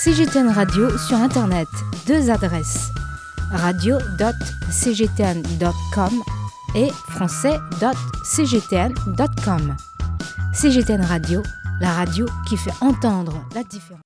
CGTN Radio sur Internet. 2 adresses. radio.cgtn.com et français.cgtn.com. CGTN Radio, la radio qui fait entendre la différence.